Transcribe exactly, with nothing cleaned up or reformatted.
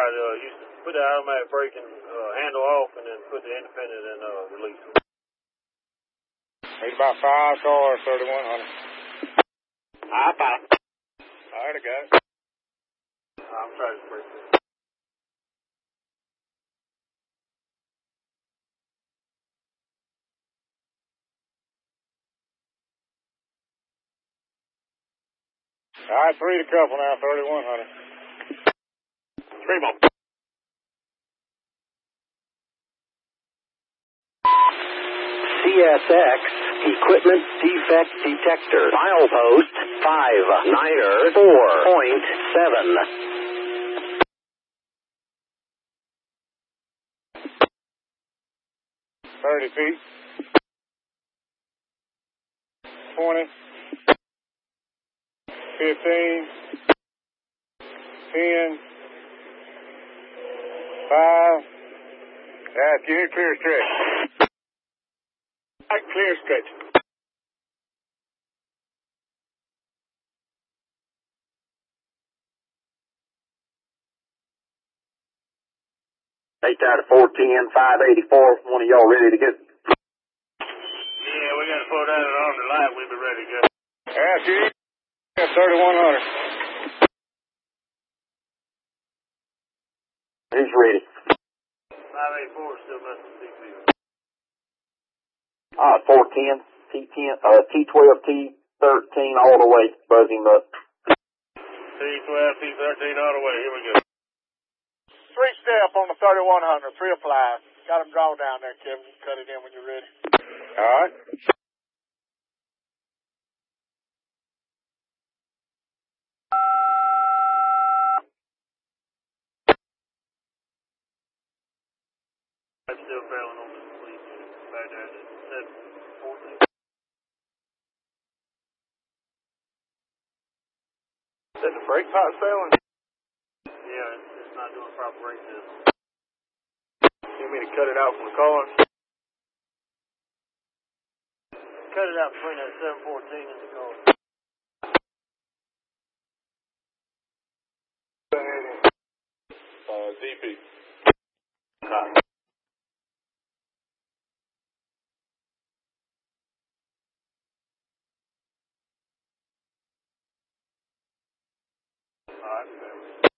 right, uh, you put the automatic braking uh, handle off and then put the independent and uh, release it. There's about five cars, thirty-one hundred. I got it. All right, I got it. I'm trying to brake it. All right, three to couple now, thirty-one hundred. Three more. C S X Equipment Defect Detector. Milepost five niner four point seven. thirty feet. twenty. fifteen. ten. five. That's good. Clear stretch. Right, clear stretch. Eight out of four ten, five eighty-four. One of y'all ready to go? Yeah, we got to slow down and on the light. We'll be ready to go. That's good. That's thirty-one hundred. Who's ready? five eighty-four is still messing with T P. All right, four ten, T ten, uh, T twelve, T thirteen, all the way. Buzz him up. T twelve, T thirteen, all the way. Here we go. Three step on the thirty-one hundred. Three applies. Got them drawn down there, Kevin. You can cut it in when you're ready. All right. I'm still failing on this police back there at seven fourteen. Is that the brake pot failing? Yeah, it's, it's not doing proper brake system. You want me to cut it out from the car? Cut it out between that seven fourteen and the car. Uh, D P. Copy. All right,